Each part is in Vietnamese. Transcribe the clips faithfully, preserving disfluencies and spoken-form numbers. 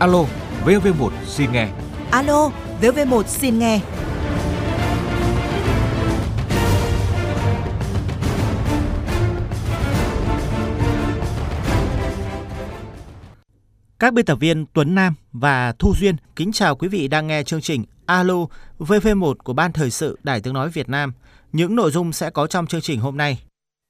Alo, vê o vê một xin nghe. Alo, vê o vê một xin nghe. Các biên tập viên Tuấn Nam và Thu Duyên kính chào quý vị đang nghe chương trình Alo vê vê một của Ban Thời sự Đài Tiếng Nói Việt Nam. Những nội dung sẽ có trong chương trình hôm nay.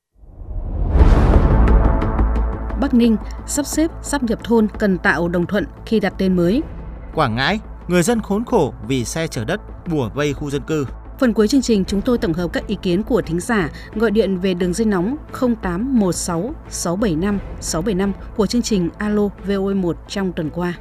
Bắc Ninh sắp xếp sáp nhập thôn cần tạo đồng thuận khi đặt tên mới. Quảng Ngãi, người dân khốn khổ vì xe chở đất bủa vây khu dân cư. Phần cuối chương trình chúng tôi tổng hợp các ý kiến của thính giả gọi điện về đường dây nóng không tám một sáu sáu bảy năm sáu bảy năm của chương trình Alo vê o vê một trong tuần qua.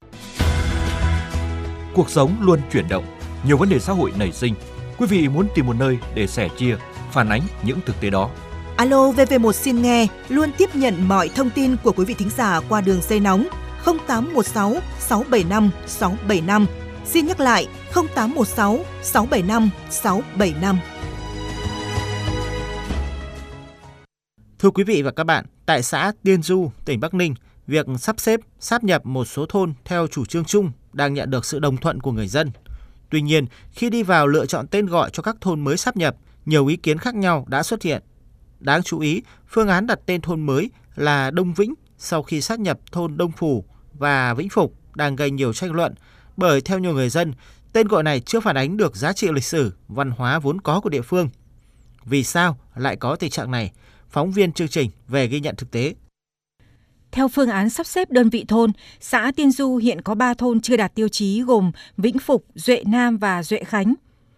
Cuộc sống luôn chuyển động, nhiều vấn đề xã hội nảy sinh. Quý vị muốn tìm một nơi để sẻ chia, phản ánh những thực tế đó. Alo vê vê một xin nghe luôn tiếp nhận mọi thông tin của quý vị thính giả qua đường dây nóng không tám một sáu sáu bảy năm sáu bảy năm. Xin nhắc lại không tám một sáu sáu bảy năm sáu bảy năm. Thưa quý vị và các bạn, tại xã Tiên Du, tỉnh Bắc Ninh, việc sắp xếp, sáp nhập một số thôn theo chủ trương chung đang nhận được sự đồng thuận của người dân. Tuy nhiên, khi đi vào lựa chọn tên gọi cho các thôn mới sáp nhập, nhiều ý kiến khác nhau đã xuất hiện. Đáng chú ý, phương án đặt tên thôn mới là Đông Vĩnh sau khi sáp nhập thôn Đông Phù và Vĩnh Phục đang gây nhiều tranh luận, bởi theo nhiều người dân, tên gọi này chưa phản ánh được giá trị lịch sử, văn hóa vốn có của địa phương. Vì sao lại có tình trạng này? Phóng viên chương trình về ghi nhận thực tế. Theo phương án sắp xếp đơn vị thôn, xã Tiên Du hiện có ba thôn chưa đạt tiêu chí gồm Vĩnh Phục, Duệ Nam và Duệ Khánh.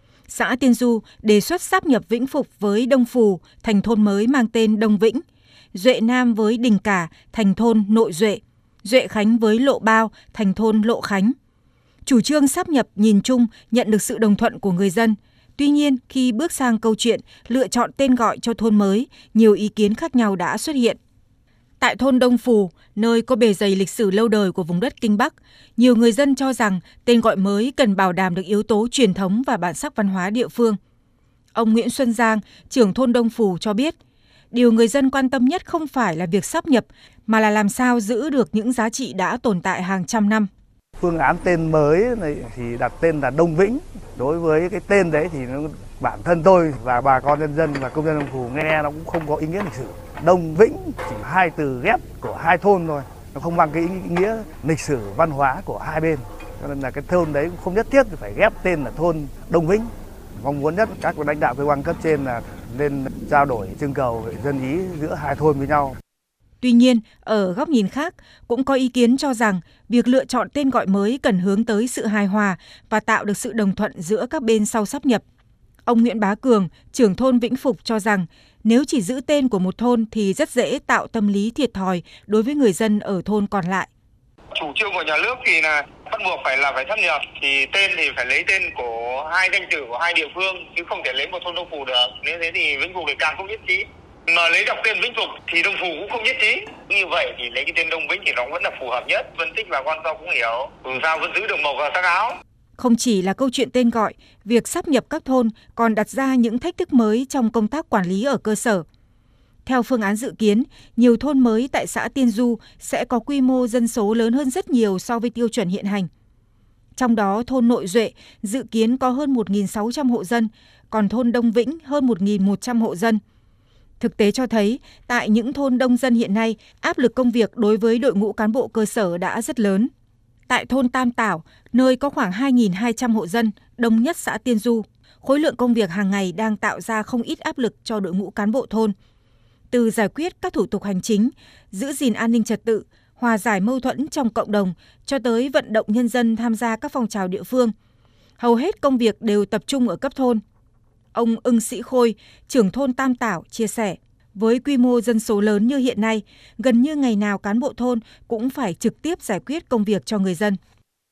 Xã Tiên Du đề xuất sáp nhập Vĩnh Phục với Đông Phù thành thôn mới mang tên Đông Vĩnh, Duệ Nam với Đình Cả thành thôn Nội Duệ, Duệ Khánh với Lộ Bao thành thôn Lộ Khánh. Chủ trương sáp nhập nhìn chung nhận được sự đồng thuận của người dân. Tuy nhiên, khi bước sang câu chuyện lựa chọn tên gọi cho thôn mới, nhiều ý kiến khác nhau đã xuất hiện. Tại thôn Đông Phù, nơi có bề dày lịch sử lâu đời của vùng đất Kinh Bắc, nhiều người dân cho rằng tên gọi mới cần bảo đảm được yếu tố truyền thống và bản sắc văn hóa địa phương. Ông Nguyễn Xuân Giang, trưởng thôn Đông Phù cho biết, điều người dân quan tâm nhất không phải là việc sáp nhập, mà là làm sao giữ được những giá trị đã tồn tại hàng trăm năm. Phương án tên mới này thì đặt tên là Đông Vĩnh. Đối với cái tên đấy thì nó, bản thân tôi và bà con nhân dân và công dân Đông Phù nghe nó cũng không có ý nghĩa lịch sử. Đông Vĩnh chỉ hai từ ghép của hai thôn thôi, nó không mang cái ý nghĩa lịch sử văn hóa của hai bên. Cho nên là cái thôn đấy cũng không nhất thiết phải ghép tên là thôn Đông Vĩnh. Mong muốn nhất các lãnh đạo cơ quan cấp trên là nên trao đổi trưng cầu dân ý giữa hai thôn với nhau. Tuy nhiên, ở góc nhìn khác, cũng có ý kiến cho rằng việc lựa chọn tên gọi mới cần hướng tới sự hài hòa và tạo được sự đồng thuận giữa các bên sau sáp nhập. Ông Nguyễn Bá Cường, trưởng thôn Vĩnh Phục cho rằng nếu chỉ giữ tên của một thôn thì rất dễ tạo tâm lý thiệt thòi đối với người dân ở thôn còn lại. Chủ trương của nhà nước thì là bắt buộc phải là phải sáp nhập, thì tên thì phải lấy tên của hai danh tử của hai địa phương chứ không thể lấy một thôn Đông Phù được. Nếu thế thì Vĩnh Phục thì càng không nhất trí. Mà lấy đọc tên Vĩnh Phục thì Đông Phù cũng không nhất trí. Như vậy thì lấy cái tên Đông Vĩnh thì nó vẫn là phù hợp nhất. Phân tích bà con sau cũng hiểu. Dù sao vẫn giữ được màu và sắc áo. Không chỉ là câu chuyện tên gọi, việc sáp nhập các thôn còn đặt ra những thách thức mới trong công tác quản lý ở cơ sở. Theo phương án dự kiến, nhiều thôn mới tại xã Tiên Du sẽ có quy mô dân số lớn hơn rất nhiều so với tiêu chuẩn hiện hành. Trong đó, thôn Nội Duệ dự kiến có hơn một nghìn sáu trăm hộ dân, còn thôn Đông Vĩnh hơn một nghìn một trăm hộ dân. Thực tế cho thấy, tại những thôn đông dân hiện nay, áp lực công việc đối với đội ngũ cán bộ cơ sở đã rất lớn. Tại thôn Tam Tảo, nơi có khoảng hai nghìn hai trăm hộ dân, đông nhất xã Tiên Du, khối lượng công việc hàng ngày đang tạo ra không ít áp lực cho đội ngũ cán bộ thôn. Từ giải quyết các thủ tục hành chính, giữ gìn an ninh trật tự, hòa giải mâu thuẫn trong cộng đồng, cho tới vận động nhân dân tham gia các phong trào địa phương. Hầu hết công việc đều tập trung ở cấp thôn. Ông Ưng Sĩ Khôi, trưởng thôn Tam Tảo, chia sẻ, với quy mô dân số lớn như hiện nay, gần như ngày nào cán bộ thôn cũng phải trực tiếp giải quyết công việc cho người dân.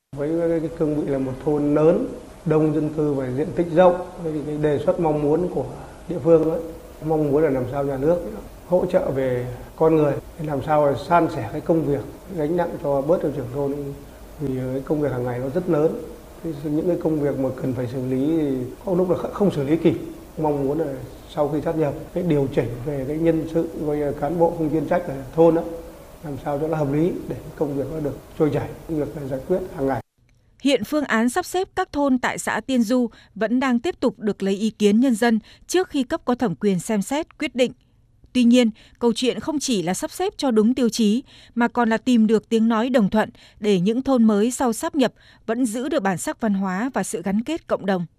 Với cái cương vị là một thôn lớn, đông dân cư và diện tích rộng, thì cái đề xuất mong muốn của địa phương ấy, mong muốn là làm sao nhà nước hỗ trợ về con người, làm sao san sẻ cái công việc, gánh nặng cho bớt cho trưởng thôn, vì cái công việc hàng ngày nó rất lớn. Những cái công việc mà cần phải xử lý thì có lúc là không xử lý kịp. Mong muốn là sau khi sát nhập, cái điều chỉnh về cái nhân sự với cán bộ không chuyên trách ở thôn đó, làm sao cho nó hợp lý để công việc nó được trôi chảy, việc giải quyết hàng ngày. Hiện phương án sắp xếp các thôn tại xã Tiên Du vẫn đang tiếp tục được lấy ý kiến nhân dân trước khi cấp có thẩm quyền xem xét quyết định. Tuy nhiên, câu chuyện không chỉ là sắp xếp cho đúng tiêu chí, mà còn là tìm được tiếng nói đồng thuận để những thôn mới sau sáp nhập vẫn giữ được bản sắc văn hóa và sự gắn kết cộng đồng.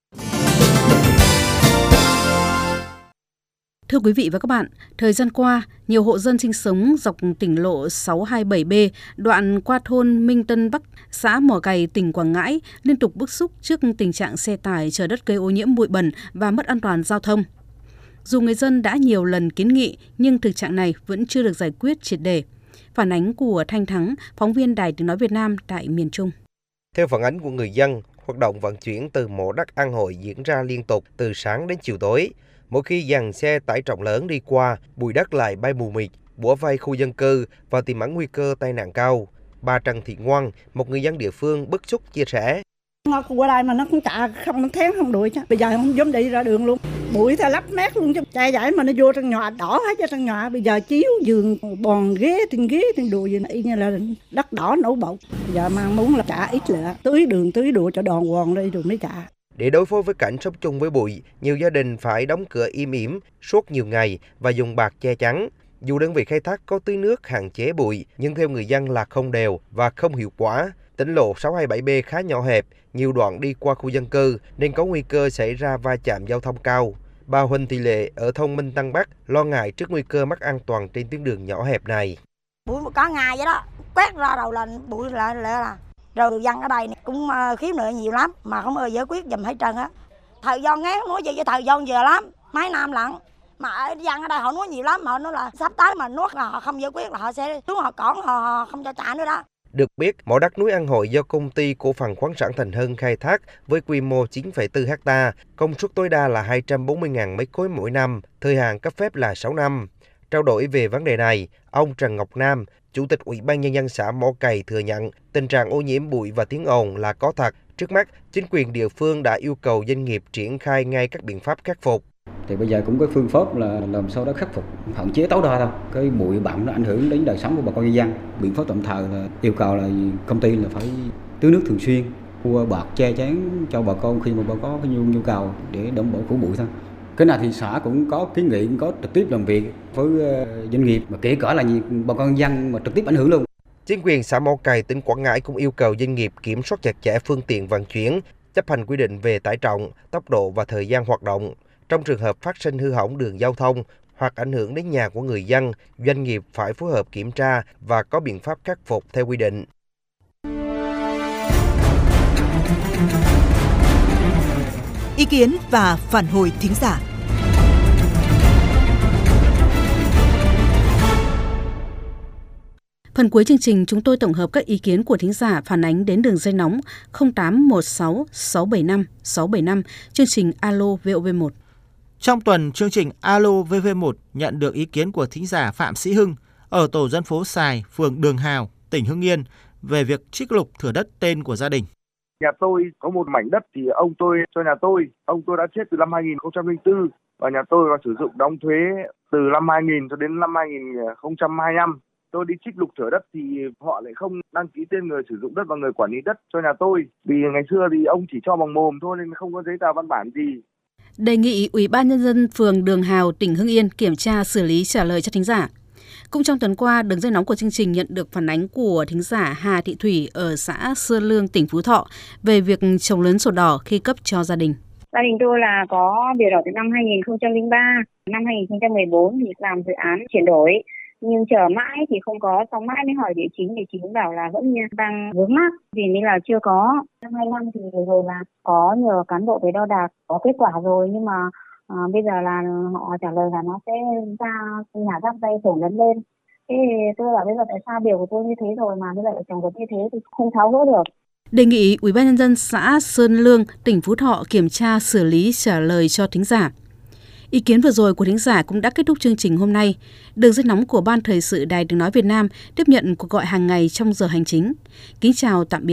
Thưa quý vị và các bạn, thời gian qua, nhiều hộ dân sinh sống dọc tỉnh lộ sáu hai bảy B, đoạn qua thôn Minh Tân Bắc, xã Mỏ Cày, tỉnh Quảng Ngãi, liên tục bức xúc trước tình trạng xe tải chở đất gây ô nhiễm bụi bẩn và mất an toàn giao thông. Dù người dân đã nhiều lần kiến nghị, nhưng thực trạng này vẫn chưa được giải quyết triệt để. Phản ánh của Thanh Thắng, phóng viên Đài Tiếng nói Việt Nam tại miền Trung. Theo phản ánh của người dân, hoạt động vận chuyển từ mỏ đất An Hội diễn ra liên tục từ sáng đến chiều tối. Mỗi khi dàn xe tải trọng lớn đi qua, bụi đất lại bay mù mịt, bủa vây khu dân cư và tiềm ẩn nguy cơ tai nạn cao. Bà Trần Thị Ngoan, một người dân địa phương bức xúc chia sẻ. Nó qua đây mà nó cũng chả không nó thén không đuổi chứ. Bây giờ không dám đi ra đường luôn. Bụi theo lấp mét luôn chứ. Chạy giải mà nó vô trong nhà đỏ hết cho trong nhà. Bây giờ chiếu giường bòn ghế trên ghế trên đùi gì này như là đất đỏ nổ bột. Bây giờ mang muốn là chả ít lệ. Tưới đường tưới đùa cho đòn quòn đây rồi mới chả. Để đối phó với cảnh sống chung với bụi, nhiều gia đình phải đóng cửa im ỉm suốt nhiều ngày và dùng bạt che chắn. Dù đơn vị khai thác có tưới nước hạn chế bụi, nhưng theo người dân là không đều và không hiệu quả. Tỉnh lộ sáu hai bảy B khá nhỏ hẹp, nhiều đoạn đi qua khu dân cư nên có nguy cơ xảy ra va chạm giao thông cao. Bà Huỳnh Thị Lệ ở thôn Minh Tân Bắc lo ngại trước nguy cơ mất an toàn trên tuyến đường nhỏ hẹp này. Bụi cả ngày vậy đó, quét ra đầu là bụi lại là rồi dân ở đây cũng khiếu nại nhiều lắm mà không bao giờ giải quyết giùm hết trơn á. Thời gian ngán nói gì với thời gian giờ lắm, mấy năm lận. Mà dân ở đây họ nói nhiều lắm, họ nói là sắp tới mà nuốt là họ không giải quyết là họ sẽ xuống họ cõng họ, họ không cho trả nữa đó. Được biết, mỏ đất núi An Hội do công ty cổ phần khoáng sản Thành Hưng khai thác với quy mô chín phẩy bốn héc ta, công suất tối đa là hai trăm bốn mươi nghìn mét khối mỗi năm, thời hạn cấp phép là sáu năm. Trao đổi về vấn đề này, ông Trần Ngọc Nam, Chủ tịch Ủy ban Nhân dân xã Mỏ Cày thừa nhận tình trạng ô nhiễm bụi và tiếng ồn là có thật. Trước mắt, chính quyền địa phương đã yêu cầu doanh nghiệp triển khai ngay các biện pháp khắc phục. Thì bây giờ cũng có phương pháp là làm sao đó khắc phục, hạn chế tối đa thôi. Cái bụi bặm nó ảnh hưởng đến đời sống của bà con nhân dân. Biện pháp tạm thời là yêu cầu là công ty là phải tưới nước thường xuyên, mua bạt che chắn cho bà con khi mà bà có cái nhu, nhu cầu để đảm bảo khử bụi thôi. Cái này thì xã cũng có kiến nghị, cũng có trực tiếp làm việc với doanh nghiệp, mà kể cả là bà con nhân dân mà trực tiếp ảnh hưởng luôn. Chính quyền xã Mỏ Cày, tỉnh Quảng Ngãi cũng yêu cầu doanh nghiệp kiểm soát chặt chẽ phương tiện vận chuyển, chấp hành quy định về tải trọng, tốc độ và thời gian hoạt động. Trong trường hợp phát sinh hư hỏng đường giao thông hoặc ảnh hưởng đến nhà của người dân, doanh nghiệp phải phối hợp kiểm tra và có biện pháp khắc phục theo quy định. Ý kiến và phản hồi thính giả. Phần cuối chương trình, chúng tôi tổng hợp các ý kiến của thính giả phản ánh đến đường dây nóng không tám một sáu sáu bảy năm sáu bảy năm, chương trình Alo vê o vê một. Trong tuần, chương trình Alo vê vê một nhận được ý kiến của thính giả Phạm Sĩ Hưng ở tổ dân phố Sài, phường Đường Hào, tỉnh Hưng Yên về việc trích lục thửa đất tên của gia đình. Nhà tôi có một mảnh đất thì ông tôi cho nhà tôi, ông tôi đã chết từ năm hai nghìn không trăm lẻ bốn và nhà tôi có sử dụng đóng thuế từ năm hai nghìn cho đến năm hai nghìn không trăm hai mươi lăm. Tôi đi trích lục thửa đất thì họ lại không đăng ký tên người sử dụng đất và người quản lý đất cho nhà tôi. Vì ngày xưa thì ông chỉ cho bằng mồm thôi nên không có giấy tờ văn bản gì. Đề nghị Ủy ban Nhân dân phường Đường Hào, tỉnh Hưng Yên kiểm tra xử lý trả lời cho thính giả. Cũng trong tuần qua, đường dây nóng của chương trình nhận được phản ánh của thính giả Hà Thị Thủy ở xã Sơn Lương, tỉnh Phú Thọ về việc trồng lớn sổ đỏ khi cấp cho gia đình. Gia đình tôi là có bìa đỏ từ năm hai nghìn không trăm lẻ ba, năm hai nghìn không trăm mười bốn thì làm dự án chuyển đổi. Nhưng chờ mãi thì không có, xong mãi mới hỏi địa chính, địa chính bảo là vẫn đang vướng mắc, vì nên là chưa có. Năm hai năm thì rồi là có nhờ cán bộ về đo đạc, có kết quả rồi, nhưng mà à, bây giờ là họ trả lời là nó sẽ ra nhà giáp tay sổ lớn lên. Thế tôi bảo bây giờ tại sao biểu của tôi như thế rồi mà bây giờ lại trồng vật như thế thì không tháo gỡ được. Đề nghị Ủy ban Nhân dân xã Sơn Lương, tỉnh Phú Thọ kiểm tra xử lý trả lời cho thính giả. Ý kiến vừa rồi của thính giả cũng đã kết thúc chương trình hôm nay. Đường dây nóng của Ban Thời sự Đài Tiếng nói Việt Nam tiếp nhận cuộc gọi hàng ngày trong giờ hành chính. Kính chào tạm biệt.